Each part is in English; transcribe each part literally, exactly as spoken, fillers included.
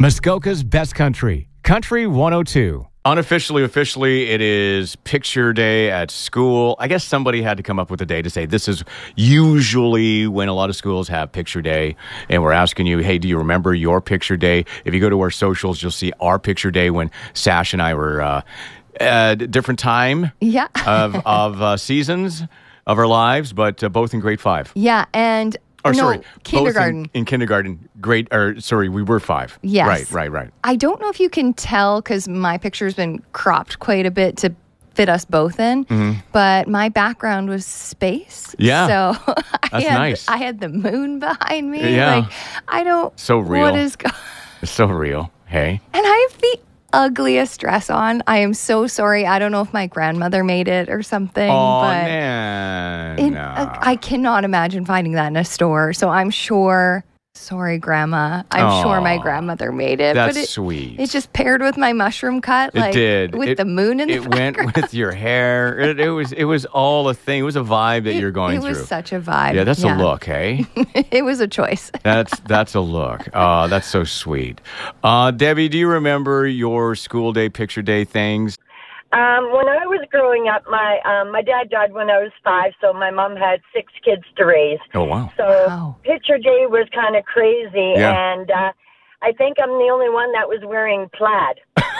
Muskoka's Best Country, Country one oh two. Unofficially, officially, it is picture day at school. I guess somebody had to come up with a day to say this is usually when a lot of schools have picture day. And we're asking you, hey, do you remember your picture day? If you go to our socials, you'll see our picture day when Sash and I were uh, at a different time yeah. of, of uh, seasons of our lives, but uh, both in grade five. Yeah, and... Or no, sorry, kindergarten. Both in, in kindergarten, grade, or sorry, we were five. Yes. Right, right, right. I don't know if you can tell because my picture's been cropped quite a bit to fit us both in, mm-hmm. but my background was space. Yeah. So I That's had, nice. I had the moon behind me. Yeah. Like, I don't... So real. What is... It's so real. Hey. And I have the ugliest dress on. I am so sorry. I don't know if my grandmother made it or something. Oh, but man. it, no. uh, I cannot imagine finding that in a store. So I'm sure... Sorry, Grandma. I'm Aw, sure my grandmother made it. That's but it, sweet. It just paired with my mushroom cut. It like, did. With it, the moon in the It went background. with your hair. It, it was It was all a thing. It was a vibe that it, you're going it through. It was such a vibe. Yeah, that's yeah. a look, hey? It was a choice. That's that's a look. Oh, that's so sweet. Uh, Debbie, do you remember your school day, picture day things? Um, when I was growing up, my um, my dad died when I was five, so my mom had six kids to raise. Oh, wow. So Wow. picture day was kind of crazy, Yeah. and uh, I think I'm the only one that was wearing plaid.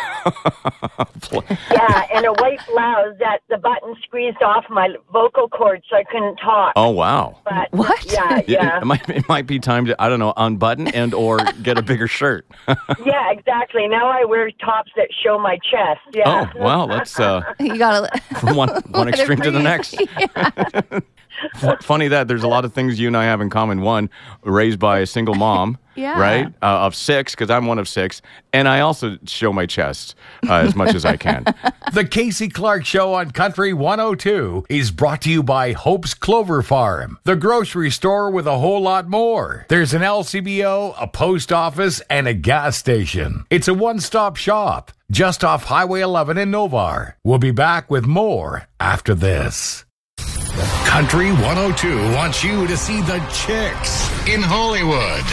Yeah, and a white blouse that the button squeezed off my vocal cord so I couldn't talk. Oh, wow. But, What? Yeah, It, yeah. it, might, it might be time to, I don't know, unbutton and or get a bigger shirt. Yeah, exactly. Now I wear tops that show my chest. Yeah. Oh, wow. That's uh, You gotta from one, one extreme to the next. F- Funny that there's a lot of things you and I have in common. One, raised by a single mom, Yeah. right, uh, of six, because I'm one of six, and I also show my chest uh, as much as I can. The Casey Clark Show on Country one oh two is brought to you by Hope's Clover Farm, the grocery store with a whole lot more. There's an L C B O, a post office, and a gas station. It's a one-stop shop just off Highway eleven in Novar. We'll be back with more after this. Country one oh two wants you to see the Chicks in Hollywood.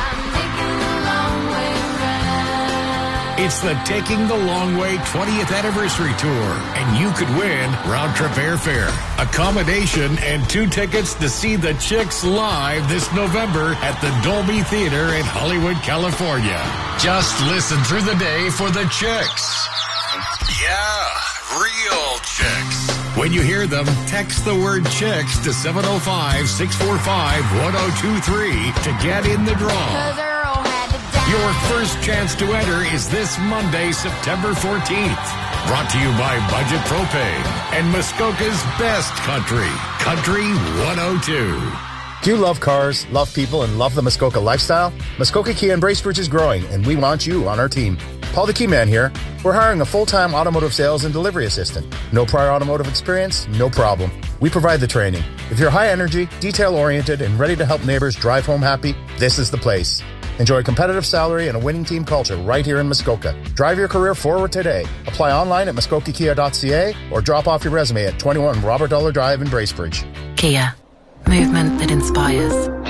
It's the Taking the Long Way twentieth Anniversary Tour, and you could win round-trip airfare, accommodation, and two tickets to see the Chicks live this November at the Dolby Theater in Hollywood, California. Just listen through the day for the Chicks. Yeah, real Chicks. When you hear them, text the word Chicks to seven oh five, six four five, one oh two three to get in the draw. Your first chance to enter is this Monday, September fourteenth. Brought to you by Budget Propane and Muskoka's Best Country, Country one oh two. Do you love cars, love people, and love the Muskoka lifestyle? Muskoka Kia and Bracebridge is growing, and we want you on our team. Paul the Key Man here. We're hiring a full-time automotive sales and delivery assistant. No prior automotive experience? No problem. We provide the training. If you're high energy, detail-oriented, and ready to help neighbors drive home happy, this is the place. Enjoy a competitive salary and a winning team culture right here in Muskoka. Drive your career forward today. Apply online at muskoka kia dot c a or drop off your resume at twenty-one Robert Dollar Drive in Bracebridge. Kia. Movement that inspires.